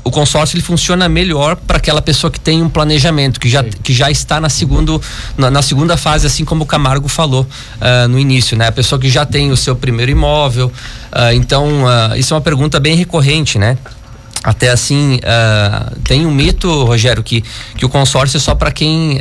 o consórcio ele funciona melhor para aquela pessoa que tem um planejamento, que já está na segunda fase, assim como o Camargo falou no início, né? A pessoa que já tem o seu primeiro imóvel. Então, isso é uma pergunta bem recorrente, né? Até assim, tem um mito, Rogério, que o consórcio é só para quem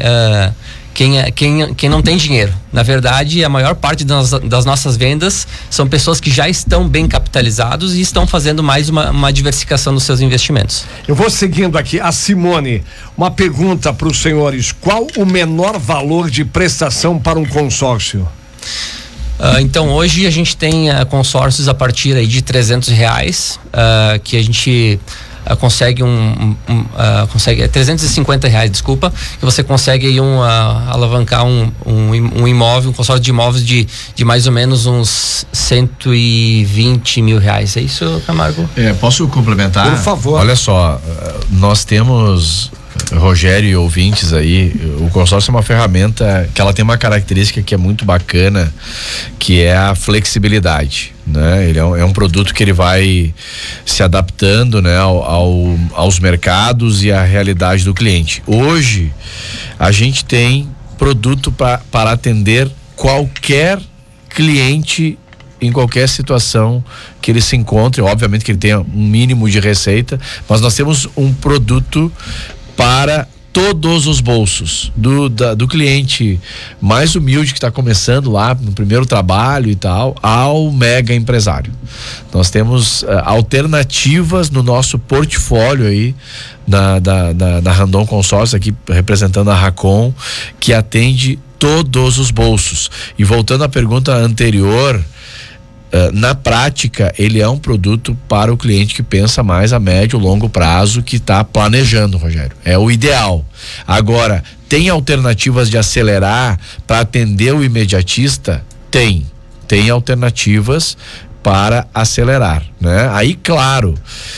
não tem dinheiro. Na verdade, a maior parte das nossas vendas são pessoas que já estão bem capitalizados e estão fazendo mais uma diversificação dos seus investimentos. Eu vou seguindo aqui. A Simone, uma pergunta para os senhores: qual o menor valor de prestação para um consórcio? Então, hoje a gente tem consórcios a partir aí de R$300, que a gente consegue consegue R$350, desculpa, que você consegue aí alavancar um imóvel, um consórcio de imóveis de mais ou menos uns R$120 mil. É isso, Camargo? Posso complementar? Por favor. Olha só, nós temos, Rogério e ouvintes aí, o consórcio é uma ferramenta que ela tem uma característica que é muito bacana, que é a flexibilidade, né? Ele é um produto que ele vai se adaptando, né, aos mercados e à realidade do cliente. Hoje a gente tem produto para atender qualquer cliente em qualquer situação que ele se encontre. Obviamente que ele tenha um mínimo de receita, mas nós temos um produto para todos os bolsos do cliente mais humilde que está começando lá no primeiro trabalho e tal, ao mega empresário. Nós temos alternativas no nosso portfólio aí da Randon Consórcio, aqui representando a Racon, que atende todos os bolsos. E voltando à pergunta anterior, na prática, ele é um produto para o cliente que pensa mais a médio e longo prazo, que está planejando, Rogério. É o ideal. Agora, tem alternativas de acelerar para atender o imediatista? Tem alternativas para acelerar, né? Aí, claro,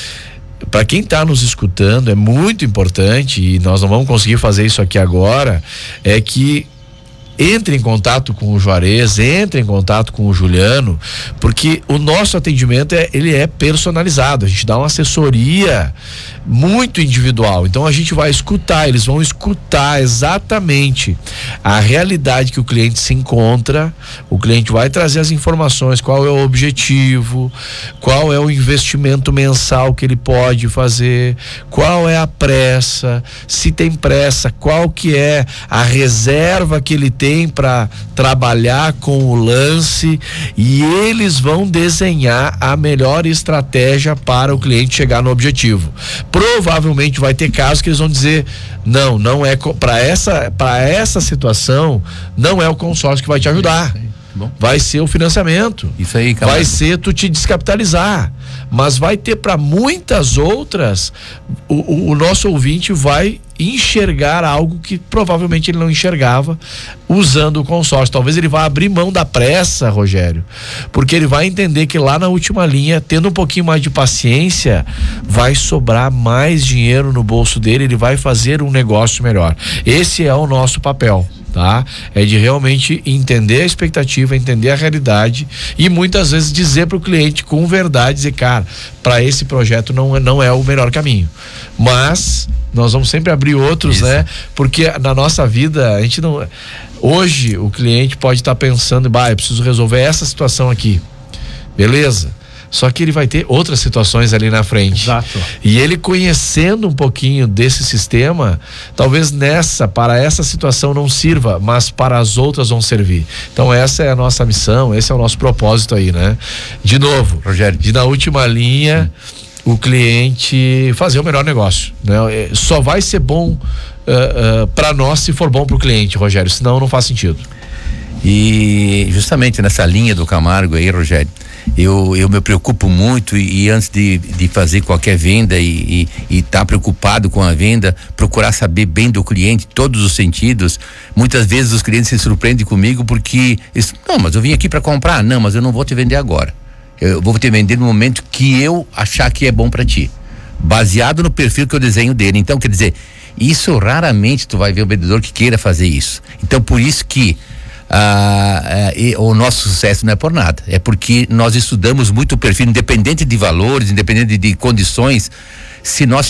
para quem está nos escutando, é muito importante, e nós não vamos conseguir fazer isso aqui agora, é que entre em contato com o Juarez, entre em contato com o Juliano, porque o nosso atendimento ele é personalizado. A gente dá uma assessoria muito individual. Então a gente vai escutar, eles vão escutar exatamente a realidade que o cliente se encontra. O cliente vai trazer as informações, qual é o objetivo, qual é o investimento mensal que ele pode fazer, qual é a pressa, se tem pressa, qual que é a reserva que ele tem para trabalhar com o lance, e eles vão desenhar a melhor estratégia para o cliente chegar no objetivo. Provavelmente vai ter casos que eles vão dizer: não é para essa situação, não é o consórcio que vai te ajudar. Vai ser o financiamento. Isso aí, cara. Vai ser tu te descapitalizar. Mas vai ter para muitas outras, o nosso ouvinte vai enxergar algo que provavelmente ele não enxergava usando o consórcio. Talvez ele vá abrir mão da pressa, Rogério, porque ele vai entender que lá na última linha, tendo um pouquinho mais de paciência, vai sobrar mais dinheiro no bolso dele, ele vai fazer um negócio melhor. Esse é o nosso papel, tá? É de realmente entender a expectativa, entender a realidade e muitas vezes dizer para o cliente com verdade, dizer: cara, para esse projeto não é o melhor caminho, mas nós vamos sempre abrir outros. Isso. Né? Porque na nossa vida, a gente não... Hoje o cliente pode estar pensando: eu preciso resolver essa situação aqui, beleza? Só que ele vai ter outras situações ali na frente. Exato. E ele conhecendo um pouquinho desse sistema, talvez para essa situação não sirva, mas para as outras vão servir. Então essa é a nossa missão, esse é o nosso propósito aí, né? De novo, Rogério, na última linha, o cliente fazer o melhor negócio, né? Só vai ser bom para nós se for bom para o cliente, Rogério, senão não faz sentido. E justamente nessa linha do Camargo aí, Rogério, eu me preocupo muito e antes de fazer qualquer venda e tá preocupado com a venda, procurar saber bem do cliente, todos os sentidos. Muitas vezes os clientes se surpreendem comigo porque não, mas eu vim aqui para comprar. Não, mas eu não vou te vender agora. Eu vou te vender no momento que eu achar que é bom para ti, baseado no perfil que eu desenho dele. Então, quer dizer, isso raramente tu vai ver um vendedor que queira fazer isso. Então, por isso que o nosso sucesso não é por nada, é porque nós estudamos muito o perfil, independente de valores, independente de condições. Se nós